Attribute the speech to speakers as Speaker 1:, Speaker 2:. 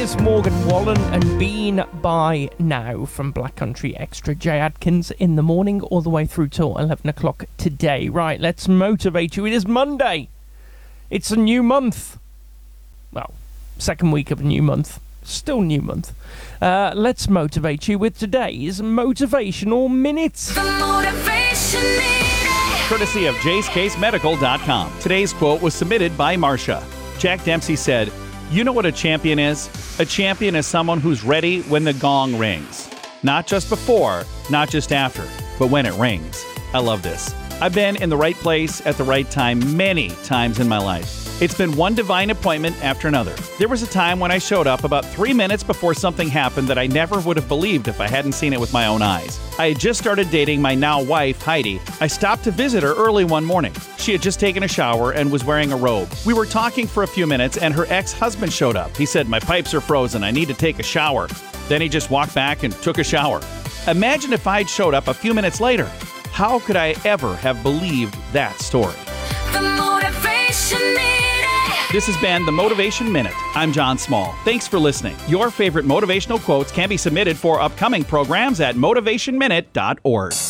Speaker 1: Piers Morgan Wallen and Been By Now from Black Country Extra. Jay Adkins in the morning all the way through till 11 o'clock today. Right, let's motivate you. It is Monday. It's a new month. Well, second week of a new month. Still new month. Let's motivate you with today's Motivational Minutes.
Speaker 2: The Motivation Minute.
Speaker 3: Courtesy of JaceCaseMedical.com. Today's quote was submitted by Marcia. Jack Dempsey said, "You know what a champion is? A champion is someone who's ready when the gong rings. Not just before, not just after, but when it rings." I love this. I've been in the right place at the right time many times in my life. It's been one divine appointment after another. There was a time when I showed up about 3 minutes before something happened that I never would have believed if I hadn't seen it with my own eyes. I had just started dating my now wife, Heidi. I stopped to visit her early one morning. She had just taken a shower and was wearing a robe. We were talking for a few minutes and her ex-husband showed up. He said, "My pipes are frozen. I need to take a shower." Then he just walked back and took a shower. Imagine if I'd showed up a few minutes later. How could I ever have believed that story?
Speaker 2: The Motivation Minute.
Speaker 3: This has been the Motivation Minute. I'm John Small. Thanks for listening. Your favorite motivational quotes can be submitted for upcoming programs at motivationminute.org.